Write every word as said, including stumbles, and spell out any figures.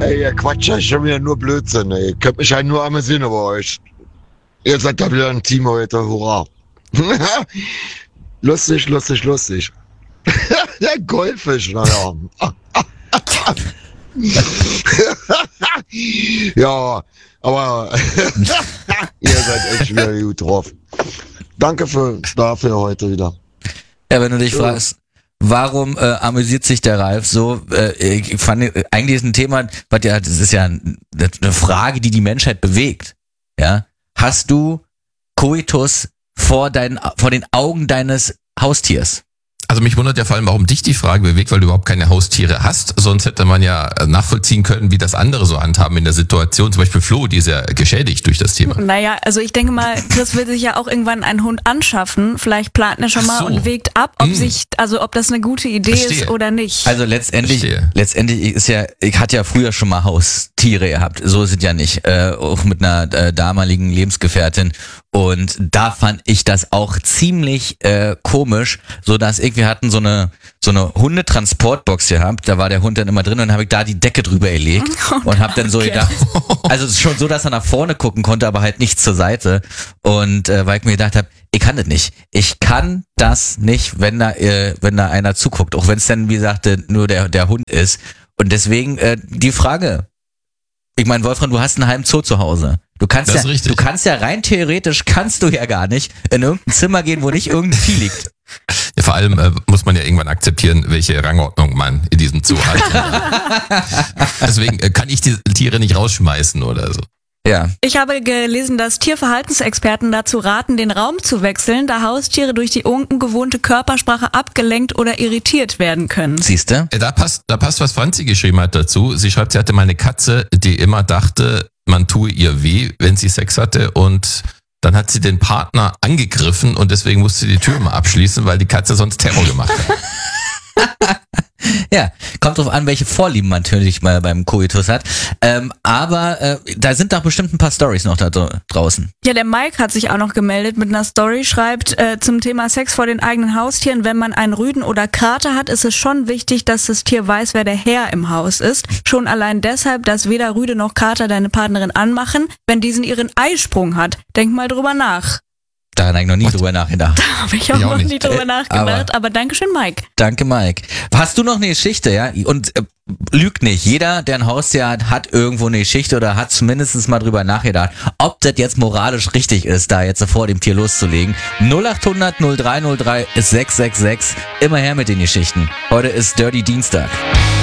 Ey, ihr quatscht ja schon wieder nur Blödsinn, ey. Ich könnt mich halt nur amüsieren über euch. Ihr seid da wieder ein Team heute, hurra. Lustig, lustig, lustig. Der Goldfisch, naja. Ja, aber ihr seid echt wieder gut drauf. Danke für, dafür heute wieder. Ja, wenn du dich ja. fragst, warum äh, amüsiert sich der Ralf so? Äh, ich fand, eigentlich ist ein Thema, was ja, das ist ja eine Frage, die die Menschheit bewegt. Ja, hast du Koitus vor deinen, vor den Augen deines Haustiers? Also mich wundert ja vor allem, warum dich die Frage bewegt, weil du überhaupt keine Haustiere hast. Sonst hätte man ja nachvollziehen können, wie das andere so handhaben in der Situation. Zum Beispiel Flo, die ist ja geschädigt durch das Thema. Naja, also ich denke mal, Chris will sich ja auch irgendwann einen Hund anschaffen. Vielleicht plant er schon mal so. Und wägt ab, ob hm. sich, also ob das eine gute Idee Verstehe. Ist oder nicht. Also letztendlich, Verstehe. letztendlich ist ja, ich hatte ja früher schon mal Haustiere gehabt. So ist es ja nicht. Äh, auch mit einer äh, damaligen Lebensgefährtin. Und da fand ich das auch ziemlich äh, komisch, so dass ich, wir hatten so eine so eine Hundetransportbox gehabt, da war der Hund dann immer drin und habe ich da die Decke drüber gelegt oh, und habe dann so okay. gedacht, also es ist schon so, dass er nach vorne gucken konnte, aber halt nicht zur Seite. Und äh, weil ich mir gedacht habe, ich kann das nicht. Ich kann das nicht, wenn da äh, wenn da einer zuguckt, auch wenn es dann, wie gesagt, nur der der Hund ist. Und deswegen äh, die Frage, ich meine, Wolfram, du hast einen halben Zoo zu Hause. Du kannst ja, du kannst ja rein theoretisch, kannst du ja gar nicht in irgendein Zimmer gehen, wo nicht irgendein Vieh liegt. Ja, vor allem äh, muss man ja irgendwann akzeptieren, welche Rangordnung man in diesem Zoo hat. Deswegen äh, kann ich die Tiere nicht rausschmeißen oder so. Ja. Ich habe gelesen, dass Tierverhaltensexperten dazu raten, den Raum zu wechseln, da Haustiere durch die ungewohnte Körpersprache abgelenkt oder irritiert werden können. Siehste? Da passt, da passt, was Franzi geschrieben hat dazu. Sie schreibt, sie hatte mal eine Katze, die immer dachte, man tue ihr weh, wenn sie Sex hatte, und dann hat sie den Partner angegriffen und deswegen musste sie die Tür mal abschließen, weil die Katze sonst Terror gemacht hat. Ja, kommt drauf an, welche Vorlieben man natürlich mal beim Koitus hat. Ähm, aber äh, da sind doch bestimmt ein paar Storys noch da draußen. Ja, der Mike hat sich auch noch gemeldet mit einer Story, schreibt äh, zum Thema Sex vor den eigenen Haustieren. Wenn man einen Rüden oder Kater hat, ist es schon wichtig, dass das Tier weiß, wer der Herr im Haus ist. Schon allein deshalb, dass weder Rüde noch Kater deine Partnerin anmachen, wenn diesen ihren Eisprung hat. Denk mal drüber nach. Daran habe ich noch nie What? drüber nachgedacht. Da habe ich auch ich noch nicht. nie drüber äh, nachgedacht, aber, aber Dankeschön, Mike. Danke, Mike. Hast du noch eine Geschichte, ja? Und äh, lügt nicht. Jeder, der ein Haustier hat, hat irgendwo eine Geschichte oder hat zumindest mal drüber nachgedacht, ob das jetzt moralisch richtig ist, da jetzt vor dem Tier loszulegen. null acht hundert null drei null drei sechs sechs sechs. Immer her mit den Geschichten. Heute ist Dirty Dienstag.